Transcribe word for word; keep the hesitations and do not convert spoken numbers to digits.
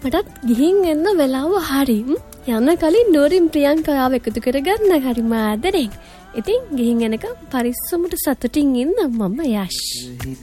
මටත් ගිහින් එන්න වෙලාව හරි. යන්න කලින් නෝරින් ප්‍රියංකාව එකතු කරගන්න හරි මාදරෙන්. ඉතින් ගිහින් එනකම් පරිස්සමට සතුටින් ඉන්න මම යෂ්.